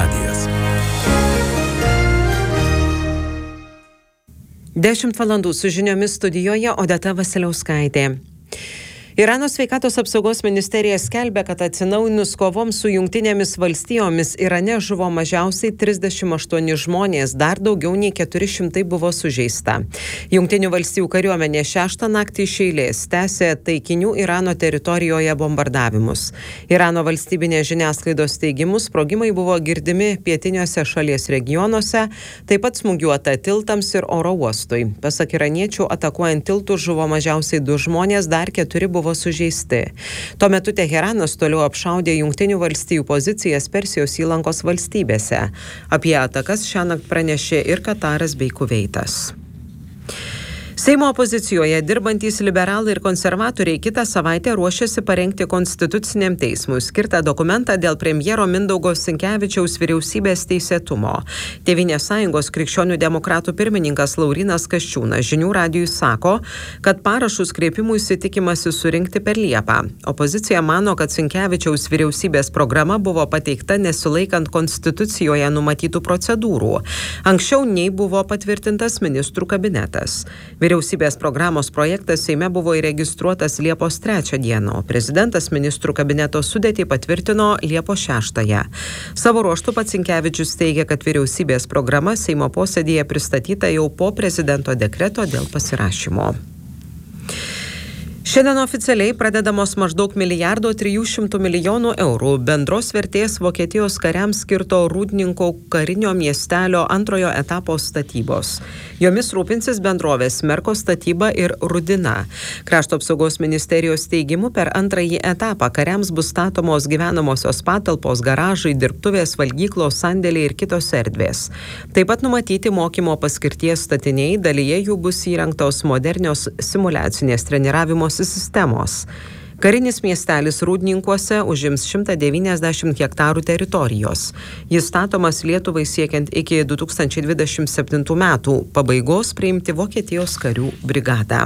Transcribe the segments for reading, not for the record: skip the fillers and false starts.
radijas. 10 valandų su žiniomis studijoje Odeta Vasiliauskaitė. Irano sveikatos apsaugos ministerija skelbia, kad atsinaujinus kovoms su Jungtinėmis valstijomis Irane žuvo mažiausiai 38 žmonės, dar daugiau nei 400 buvo sužeista. Jungtinių valstijų kariuomenė 6 naktį iš eilės tęsė taikinių Irano teritorijoje bombardavimus. Irano valstybinės žiniasklaidos teigimu sprogimai buvo girdimi pietiniuose šalies regionuose, taip pat smūgiuota tiltams ir oro uostui. Pasak iraniečių, atakuojant tiltus žuvo mažiausiai 2 žmonės, dar 4 buvo sužeisti. Tuo metu Teheranas toliau apšaudė Jungtinių valstijų pozicijas Persijos įlankos valstybėse. Apie atakas šiąnakt pranešė ir Kataras bei Kuveitas. Seimo opozicijoje dirbantys liberalai ir konservatoriai kitą savaitę ruošiasi parengti Konstituciniam teismui skirtą dokumentą dėl premjero Mindaugo Sinkevičiaus vyriausybės teisėtumo. Tėvynės sąjungos krikščionių demokratų pirmininkas Laurynas Kasčiūnas žinių radijui sako, kad parašus kreipimuisi tikimasi surinkti per Liepą. Opozicija mano, kad Sinkevičiaus vyriausybės programa buvo pateikta nesilaikant Konstitucijoje numatytų procedūrų. Anksčiau nei buvo patvirtintas ministrų kabinetas. Vyriausybės programos projektas Seime buvo įregistruotas Liepos 3 dieną, o prezidentas ministrų kabineto sudėtį patvirtino Liepos 6. Savo ruožtu pats Sinkevičius teigia, kad vyriausybės programa Seimo posėdyje pristatyta jau po prezidento dekreto dėl pasirašymo. Šiandien oficialiai pradedamos maždaug 1,3 milijardo eurų bendros vertės Vokietijos kariams skirto Rūdninko karinio miestelio antrojo etapo statybos. Jomis rūpinsis bendrovės Merko statyba ir Rudina. Krašto apsaugos ministerijos teigimu per antrąjį etapą kariams bus statomos gyvenamosios patalpos, garažai, dirbtuvės, valgyklos, sandėliai ir kitos erdvės. Taip pat numatyti mokymo paskirties statiniai, dalyje jų bus įrengtos modernios simuliacinės treniravimo sistemos. Karinis miestelis Rūdninkuose užims 190 hektarų teritorijos. Jis statomas Lietuvai siekiant iki 2027 metų pabaigos priimti Vokietijos karių brigadą.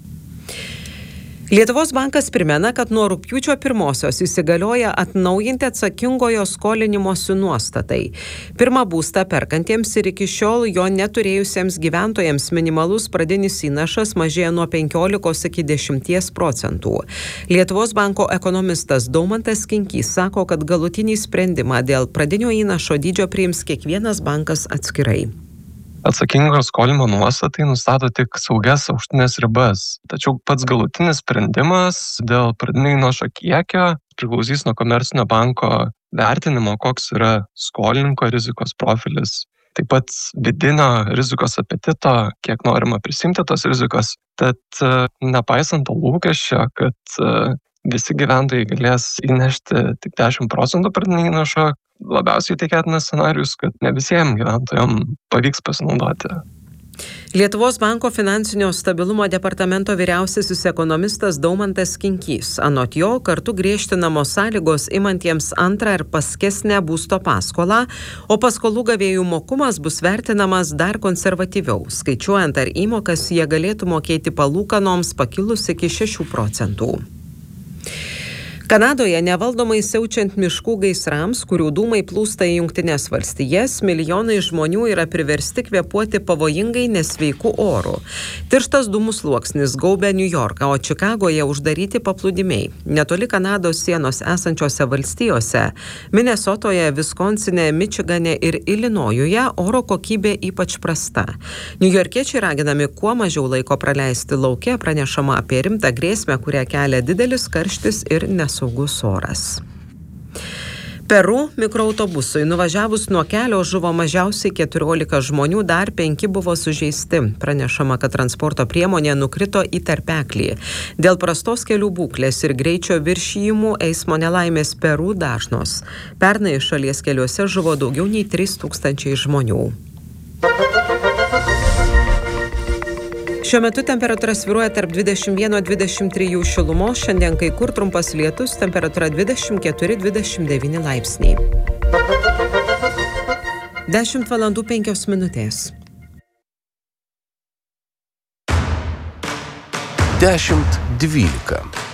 Lietuvos bankas primena, kad nuo rugpjūčio 1 įsigalioja atnaujinti atsakingojo skolinimosi nuostatai. Pirmą būstą perkantiems ir iki šiol jo neturėjusiems gyventojams minimalus pradinis įnašas mažėja nuo 15 iki 10%. Lietuvos banko ekonomistas Daumantas Kinkys sako, kad galutinį sprendimą dėl pradinio įnašo dydžio priims kiekvienas bankas atskirai. Atsakingo skolinimo nuostatai nustato tik saugias aukštinės ribas. Tačiau pats galutinis sprendimas dėl pradinio įnašo kiekio priklausys nuo komercinio banko vertinimo, koks yra skolininko rizikos profilis. Taip pat vidinio rizikos apetito, kiek norima prisimti tos rizikos. Tad nepaisant to lūkesčio, kad visi gyventojai galės įnešti tik 10% pradinio įnašo, labiausiai tikėtinas scenarijus, kad ne visiems gyventojams pavyks pasinaudoti. Lietuvos banko finansinio stabilumo departamento vyriausiasis ekonomistas Daumantas Kinkys. Anot jo, kartu griežtinamos sąlygos imantiems antrą ir paskesnę būsto paskolą, o paskolų gavėjų mokumas bus vertinamas dar konservatyviau, skaičiuojant, ar įmokas jie galėtų mokėti palūkanoms pakilus iki 6%. Kanadoje nevaldomai siaučiant miškų gaisrams, kurių dūmai plūsta į Jungtines valstijas, milijonai žmonių yra priversti kvėpuoti pavojingai nesveiku oru. Tirštas dūmų sluoksnis gaubia New Yorką, o Čikagoje uždaryti paplūdimiai. Netoli Kanados sienos esančiose valstijose, Minesotoje, Viskonsine, Mičigane ir Ilinojuje oro kokybė ypač prasta. Niujorkiečiai raginami kuo mažiau laiko praleisti lauke, pranešama apie rimtą grėsmę, kurią kelia didelis karštis ir nesaugus oras. Peru mikroautobusui nuvažiavus nuo kelio žuvo mažiausiai 14 žmonių, dar 5 buvo sužeisti. Pranešama, kad transporto priemonė nukrito į tarpeklį. Dėl prastos kelių būklės ir greičio viršijimų eismo nelaimės Peru dažnos. Pernai šalies keliuose žuvo daugiau nei 3000 žmonių. Šiuo metu temperatūra svyruoja tarp 21-23 šilumos, šiandien kai kur trumpas lietus, temperatūra 24-29 laipsniai. 10 valandų 5 minutės. 10:12.